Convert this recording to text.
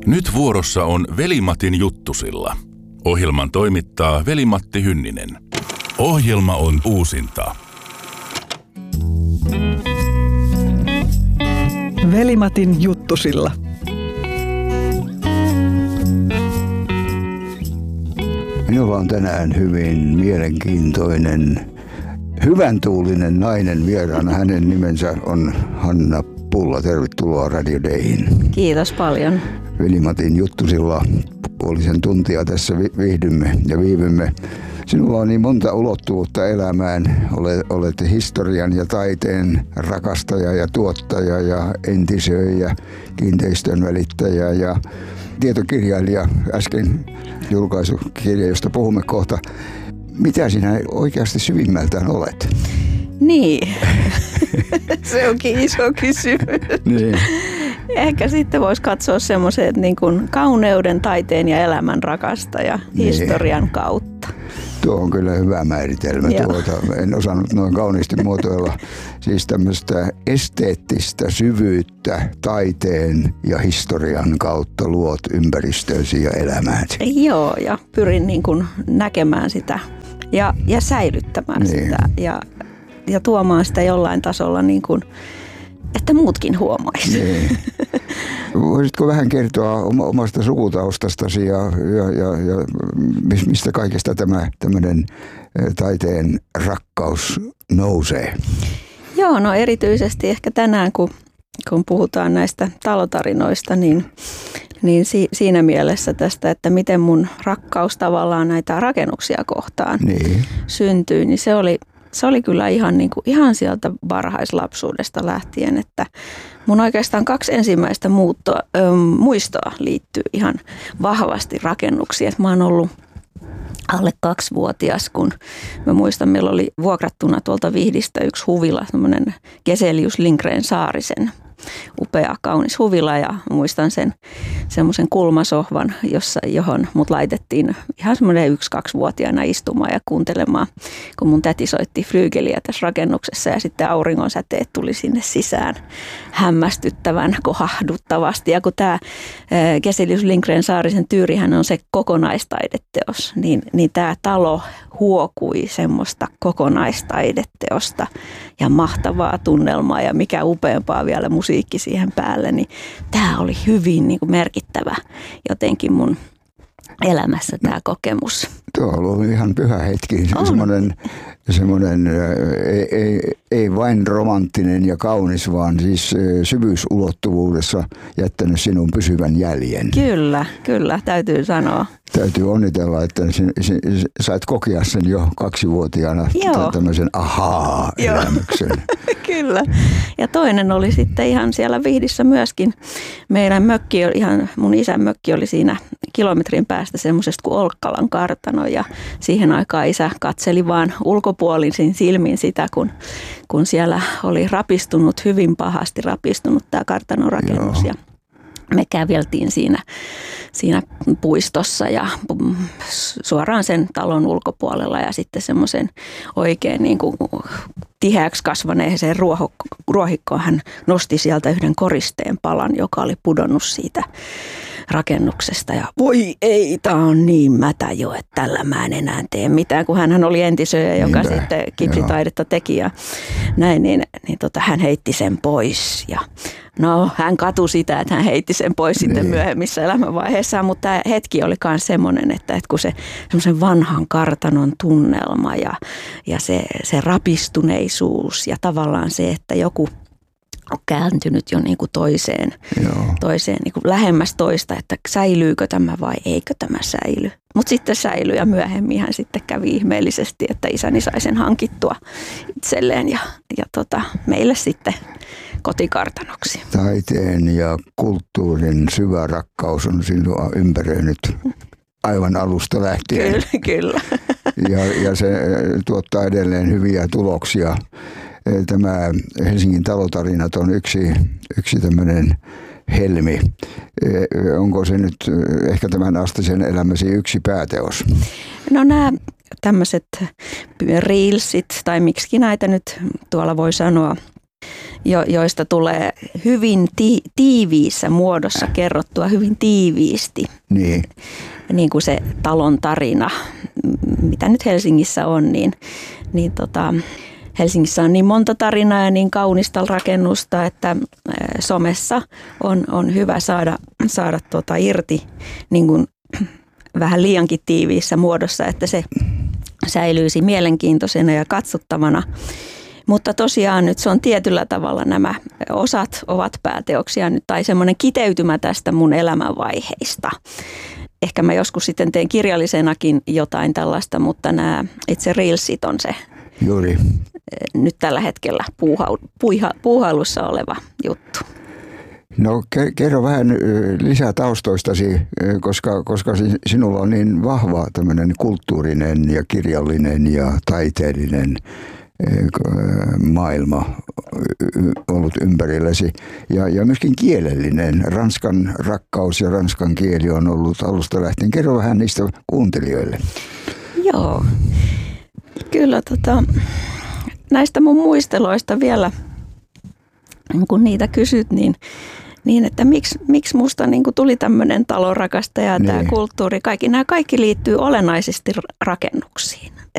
Nyt vuorossa on Veli-Matin juttusilla. Ohjelman toimittaa Veli-Matti Hynninen. Ohjelma on uusinta. Veli-Matin juttusilla. Minulla on tänään hyvin mielenkiintoinen, hyvän tuulinen nainen vieraana. Hänen nimensä on Hanna Pulla. Tervetuloa Radio Dayhin. Kiitos paljon. Veli-Matin juttusilla puolisen tuntia tässä viihdymme ja viivymme. Sinulla on niin monta ulottuvuutta elämään. Olet historian ja taiteen rakastaja ja tuottaja ja entisöijä, kiinteistön välittäjä ja tietokirjailija. Äsken julkaisu kirja, josta puhumme kohta. Mitä sinä oikeasti syvimmältään olet? Niin, se onkin iso kysymys. Niin. Ehkä sitten voisi katsoa semmoiset niin kuin kauneuden, taiteen ja elämän rakastaja historian kautta. Tuo on kyllä hyvä määritelmä. En osannut noin kauniisti muotoilla. Siis tämmöistä esteettistä syvyyttä taiteen ja historian kautta luot ympäristöösi ja elämääsi. Joo, ja pyrin niin kuin näkemään sitä ja säilyttämään sitä ja tuomaan sitä jollain tasolla niin kuin, että muutkin huomaisi. Niin. Voisitko vähän kertoa omasta sukutaustastasi ja mistä kaikesta tämä tämmöinen taiteen rakkaus nousee? Joo, no erityisesti ehkä tänään, kun puhutaan näistä talotarinoista, niin siinä mielessä tästä, että miten mun rakkaus tavallaan näitä rakennuksia kohtaan syntyi, niin se oli kyllä ihan sieltä varhaislapsuudesta lähtien, että mun oikeastaan 2 ensimmäistä muistoa liittyy ihan vahvasti rakennuksiin. Että mä oon ollut alle 2-vuotias, kun mä muistan, meillä oli vuokrattuna tuolta Vihdistä yksi huvila, semmoinen Geselius Lindgren Saarisen upea, kaunis huvila, ja muistan sen semmoisen kulmasohvan, johon mut laitettiin ihan semmoinen 1-2-vuotiaana istumaan ja kuuntelemaan, kun mun täti soitti flyygeliä tässä rakennuksessa, ja sitten auringon säteet tuli sinne sisään hämmästyttävän kohahduttavasti. Ja kun tämä Geselius Lindgren Saarisen Tyyrihän on se kokonaistaideteos, niin tämä talo huokui semmoista kokonaistaideteosta ja mahtavaa tunnelmaa ja mikä upeampaa vielä musiikki siihen päälle, niin tämä oli hyvin niin kuin merkittävä jotenkin mun elämässä tämä kokemus. Tuo on ollut ihan pyhä hetki, semmoinen ei vain romanttinen ja kaunis, vaan siis syvyysulottuvuudessa jättänyt sinun pysyvän jäljen. Kyllä, täytyy sanoa. Täytyy onnitella, että sait kokea sen jo 2-vuotiaana tämmöisen ahaa-elämyksen. Kyllä. Ja toinen oli sitten ihan siellä Vihdissä myöskin. Meidän mun isän mökki oli siinä kilometrin päästä semmoisesta kuin Olkkalan kartano. Ja siihen aikaan isä katseli vaan ulkopuolisin silmin sitä, kun siellä oli hyvin pahasti rapistunut tämä kartanorakennus. Ja me käveltiin siinä puistossa ja suoraan sen talon ulkopuolella ja sitten semmoisen oikein niin kuin tiheäksi kasvaneeseen ruohikkoon hän nosti sieltä yhden koristeen palan, joka oli pudonnut siitä rakennuksesta. Ja voi ei, tää on niin mätä jo, että tällä mä en enää tee mitään, kun hänhän oli entisöjä, joka sitten kipsitaidetta teki ja näin, niin hän heitti sen pois ja no, hän katui sitä, että hän heitti sen pois sitten myöhemmissä elämänvaiheessa, mutta tämä hetki oli myös semmoinen, että kun se semmoisen vanhan kartanon tunnelma ja se rapistuneisuus ja tavallaan se, että joku on kääntynyt jo niin kuin toiseen niin kuin lähemmäs toista, että säilyykö tämä vai eikö tämä säily. Mutta sitten säilyi ja myöhemmin hän sitten kävi ihmeellisesti, että isäni sai sen hankittua itselleen ja meille sitten kotikartanoksi. Taiteen ja kulttuurin syvä rakkaus on sinua ympäröinyt aivan alusta lähtien. Kyllä. Ja se tuottaa edelleen hyviä tuloksia. Tämä Helsingin talotarinat on yksi tämmöinen helmi. Onko se nyt ehkä tämän astisen elämäsi yksi pääteos? No nämä tämmöiset reelsit, tai miksi näitä nyt tuolla voi sanoa, joista tulee hyvin tiiviissä muodossa kerrottua hyvin tiiviisti. Niin kuin se talon tarina, mitä nyt Helsingissä on, niin Helsingissä on niin monta tarinaa ja niin kaunista rakennusta, että somessa on hyvä saada irti niin kuin vähän liiankin tiiviissä muodossa, että se säilyisi mielenkiintoisena ja katsottavana. Mutta tosiaan nyt se on tietyllä tavalla, nämä osat ovat pääteoksia nyt tai semmoinen kiteytymä tästä mun elämänvaiheista. Ehkä mä joskus sitten teen kirjallisenakin jotain tällaista, mutta nämä itse reelsit on se Juuri. Nyt tällä hetkellä puuhailussa oleva juttu. No kerro vähän lisää taustoistasi, koska sinulla on niin vahva tämmöinen kulttuurinen ja kirjallinen ja taiteellinen maailma ollut ympärilläsi. Ja myöskin kielellinen. Ranskan rakkaus ja ranskan kieli on ollut alusta lähtien. Kerro vähän niistä kuuntelijoille. Joo. Kyllä näistä mun muisteloista vielä, kun niitä kysyt, niin että miksi musta niin kuin tuli tämmöinen talonrakastaja ja tämä kulttuuri, kaikki liittyy olennaisesti rakennuksiin.